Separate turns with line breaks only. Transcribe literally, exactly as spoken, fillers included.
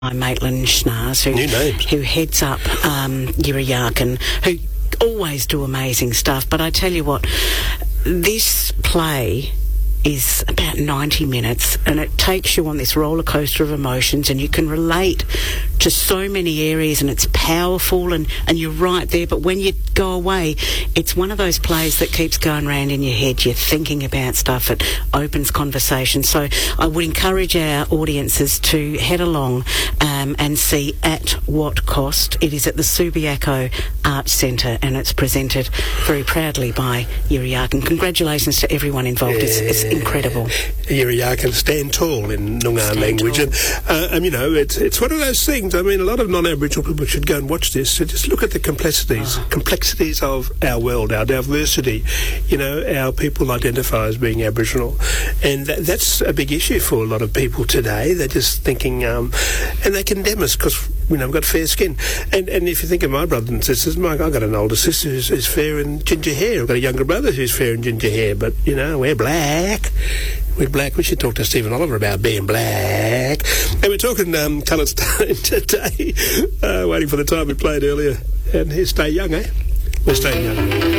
by Maitland Schnars, who,
New names.
who heads up um, Yirrayaken, who always do amazing stuff. But I tell you what, this play is about ninety minutes, and it takes you on this roller coaster of emotions, and you can relate to so many areas, and it's powerful, and, and you're right there. But when you go away, it's one of those plays that keeps going round in your head. You're thinking about stuff. It opens conversation. So I would encourage our audiences to head along um, and see At What Cost. It is at the Subiaco Arts Centre, and it's presented very proudly by Yirrayaken. Congratulations to everyone involved.
Yeah.
It's, it's incredible.
Yirrayaken stand tall in Noongar language, and, uh, and you know, it's it's one of those things. I mean, a lot of non-Aboriginal people should go and watch this. So just look at the complexities, oh. complexities of our world, our diversity. You know, our people identify as being Aboriginal, and that, that's a big issue for a lot of people today. They're just thinking, um, and they condemn us because you know we've got fair skin. And and if you think of my brothers and sisters, Mike, I've got an older sister who's, who's fair and ginger hair. I've got a younger brother who's fair and ginger hair, but you know we're black. We're black. We should talk to Stephen Oliver about being black. And we're talking um, Coloured Stone today, uh, waiting for the time we played earlier. And here's Stay Young, eh? We're staying young.